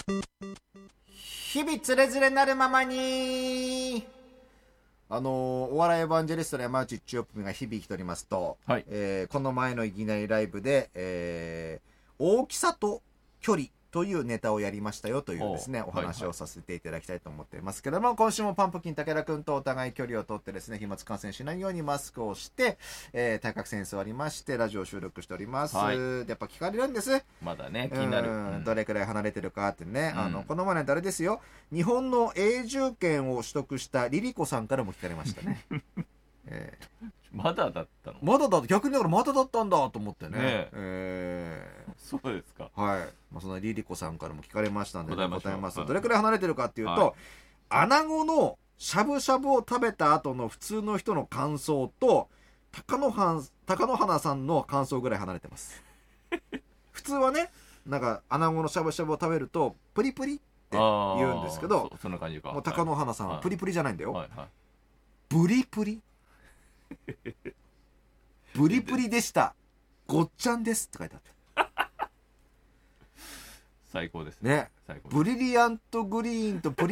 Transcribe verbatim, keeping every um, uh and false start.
日々つれづれなるままに。あのー、お笑いエヴァンジェリストの山内一応が日々生きておりますと、 はい、 えー、この前のいきなりライブで、えー、大きさと距離というネタをやりましたよというですね、お話をさせていただきたいと思っていますけども、はいはい、今週もパンプキン武田くんとお互い距離を取ってですね、飛沫感染しないようにマスクをして、えー、対角線座りましてラジオを収録しております、はい、やっぱ聞かれるんです。 まだね、気になる、うん、 どれくらい離れてるかってね、 うん、 あのこの前の誰ですよ、日本の永住権を取得したリリコさんからも聞かれましたね、えー、 まだだったの？ まだだ、逆にだからまだだったんだと思ってね、ねえー、そうですか。 はい、まあ、そのリリコさんからも聞かれましたんで、ね、答えます、 はい、 どれくらい離れてるかっていうと、はい、穴子のしゃぶしゃぶを食べた後の普通の人の感想と貴乃花、貴乃花さんの感想ぐらい離れてます普通はね、なんか穴子のしゃぶしゃぶを食べるとプリプリって言うんですけど、 そ, そんな感じか。 もう貴乃花さんはプリプリじゃないんだよ、 はいはい、 ブリプリブリプリでした、ごっちゃんですって書いてあった最高ですね。 ね、ブリリアントグリーンとプリ